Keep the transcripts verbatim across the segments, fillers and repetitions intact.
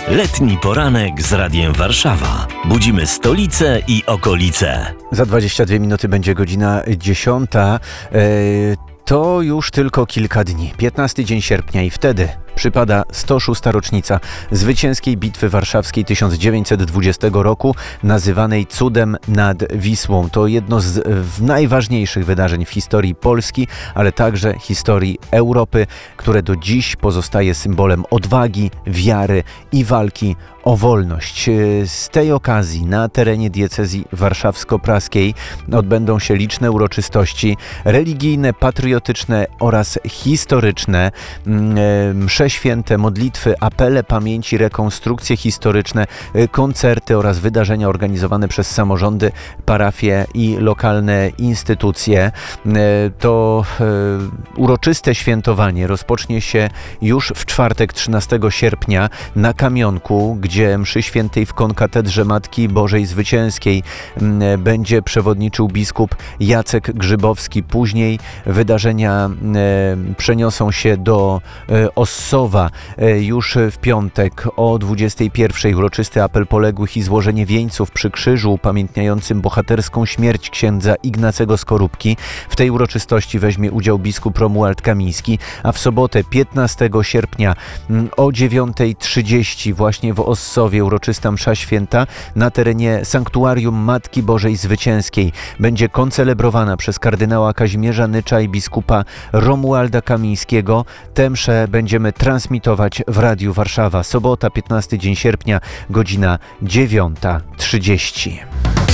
Letni poranek z Radiem Warszawa. Budzimy stolicę i okolice. Za dwadzieścia dwie minuty będzie godzina dziesiąta. To już tylko kilka dni. piętnasty dzień sierpnia i wtedy przypada sto szósta rocznica zwycięskiej Bitwy Warszawskiej tysiąc dziewięćset dwudziestego roku, nazywanej Cudem nad Wisłą. To jedno z najważniejszych wydarzeń w historii Polski, ale także historii Europy, które do dziś pozostaje symbolem odwagi, wiary i walki o wolność. Z tej okazji na terenie diecezji warszawsko-praskiej odbędą się liczne uroczystości religijne, patriotyczne oraz historyczne. Msze święte, modlitwy, apele pamięci, rekonstrukcje historyczne, koncerty oraz wydarzenia organizowane przez samorządy, parafie i lokalne instytucje. To uroczyste świętowanie rozpocznie się już w czwartek trzynastego sierpnia na Kamionku, gdzie mszy świętej w konkatedrze Matki Bożej Zwycięskiej będzie przewodniczył biskup Jacek Grzybowski. Później wydarzenia przeniosą się do Ossowa. Już w piątek o dwudziestej pierwszej uroczysty apel poległych i złożenie wieńców przy krzyżu upamiętniającym bohaterską śmierć księdza Ignacego Skorupki. W tej uroczystości weźmie udział biskup Romuald Kamiński, a w sobotę piętnastego sierpnia o dziewiątej trzydzieści właśnie w Ossowie uroczysta msza święta na terenie Sanktuarium Matki Bożej Zwycięskiej. Będzie koncelebrowana przez kardynała Kazimierza Nycza i biskupa Romualda Kamińskiego. Tę mszę będziemy transmitować w Radiu Warszawa. Sobota, piętnasty dzień sierpnia, godzina dziewiąta trzydzieści.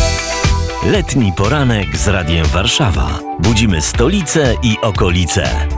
Letni poranek z Radiem Warszawa. Budzimy stolicę i okolice.